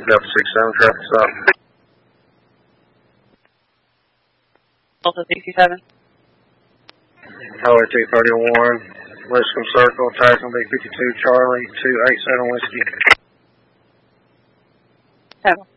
Delta 67, traffic stop. Delta 67. Highway 231, Lipscomb Circle, tires gonna be 52 Charlie 287 Whiskey. Oh.